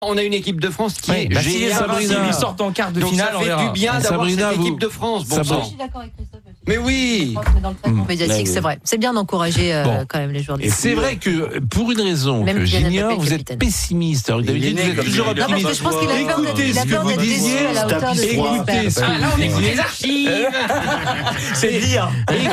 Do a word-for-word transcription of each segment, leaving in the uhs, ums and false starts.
On a une équipe de France qui ouais, est bah, si les géniale. sortent en quart de Donc finale, ça on fait verra. du bien d'avoir Sabrina, cette vous- équipe de France. Bon Sabrina- sang. Je suis d'accord avec Christophe. Mais oui. Dans le traitement médiatique, c'est vrai. C'est bien d'encourager euh, Bon. quand même les joueurs de Et c'est vrai que pour une raison Même que Kylian j'ignore, Mbappé, vous êtes capitaine. pessimiste. Alors que d'habitude, vous êtes toujours Non, parce optimiste. que je pense qu'il a peur d'être, Écoutez il a ce que peur vous d'être déçu disiez. à la hauteur de ce qu'il Écoutez espère. ce que Ah, là, on vous écoute disiez. les archives. C'est dire.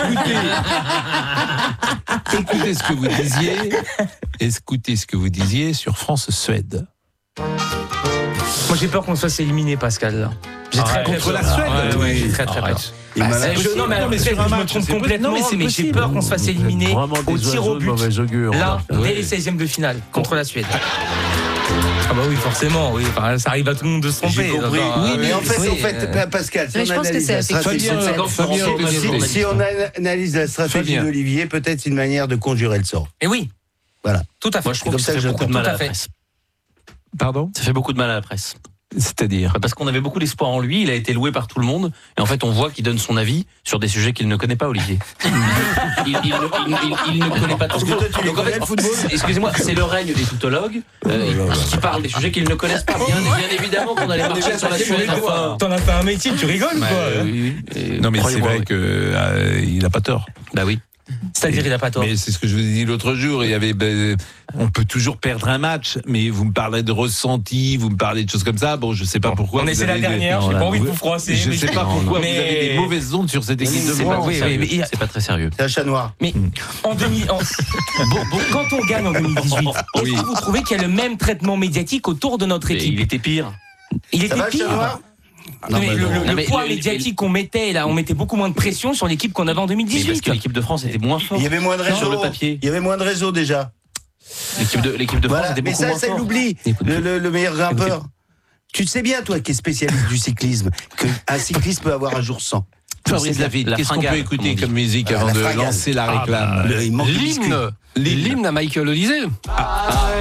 Écoutez, écoutez ce que vous disiez. Écoutez ce que vous disiez sur France-Suède. Moi j'ai peur qu'on se fasse éliminer, Pascal. Là. J'ai très Contre peur. la Suède. Ouais, ouais, j'ai très très peur. Arrête. Bah, c'est- je, non mais, alors, mais peut-être sur un que je me match, trompe c'est complètement, possible. Non, mais c'est mais j'ai possible. peur qu'on se fasse éliminer Vraiment des au tir oiseaux au de but. mauvais augure. Là, Ouais. dès les seizièmes de finale contre la Suède. Ah bah oui, forcément, oui. Enfin, ça arrive à tout le monde de se tromper. J'ai compris. Enfin, Oui, euh, mais en fait, oui, en fait, euh, Pascal, si Mais on je pense que analyse c'est la affectif. stratégie, Fabien, Quand Fabien, Florent Fabien, Pagny- si, si on analyse la stratégie Fabien. d'Olivier, peut-être c'est une manière de conjurer le sort. Et oui. Voilà. Tout à fait. Moi, je trouve comme que ça ça que fait je beaucoup de l'entends. mal à Tout à la fait. presse. Pardon. Ça fait beaucoup de mal à la presse. C'est-à-dire. Parce qu'on avait beaucoup d'espoir en lui, il a été loué par tout le monde, et en fait on voit qu'il donne son avis sur des sujets qu'il ne connaît pas, Olivier. il, il, il, il, il ne connaît pas tout. Parce que toi, tu les Donc, en connais, fait, le football excusez-moi, c'est le règne des toutologues euh, qui parlent des sujets qu'ils ne connaissent pas. Bien, bien évidemment qu'on allait marcher sur la Suède. Enfin, T'en as fait un métier, tu rigoles ou bah, quoi euh, oui, oui. Et Non, mais c'est croyez-moi, vrai oui. que euh, il n'a pas tort. Bah oui. C'est-à-dire, il a pas tort. Mais c'est ce que je vous ai dit l'autre jour. Il y avait, ben, on peut toujours perdre un match, mais vous me parlez de ressenti, vous me parlez de choses comme ça. Bon, je sais pas pourquoi. On vous essaie la avez des- dernière, j'ai Non, pas là, envie de vous- vous froisser. Je mais sais pas non, pourquoi mais- vous avez des mauvaises ondes sur cette équipe de C'est pas- France. oui, très sérieux. mais- mais- C'est pas très sérieux. C'est un chat noir. Mais en deux mille, en- bon, bon, quand on gagne en deux mille dix-huit, est-ce Oui. que vous trouvez qu'il y a le même traitement médiatique autour de notre Mais équipe? il était pire. Il Ça était va, le chat pire. noir Non, mais bah le, non. le- Non, le mais poids le- médiatique qu'on mettait là, on mettait beaucoup moins de pression sur l'équipe qu'on avait en Mais parce deux mille dix-huit. que l'équipe de France était moins forte. Il y avait moins de réseaux. Sur le papier. Il y avait moins de réseaux déjà. L'équipe de, l'équipe de France Voilà. était Mais beaucoup ça, moins ça forte. l'oublie. Le, le- le meilleur grimpeur. Tu sais bien, toi, qui es spécialiste du cyclisme, qu'un cycliste peut avoir un jour sans. Fabrice Lafitte, La qu'est-ce qu'on fringale, peut écouter comme on dit. comme musique Ah, avant la de fringale. lancer la réclame? Le- il manque de biscuits. L'hymne, l'hymne à Michael Olysée.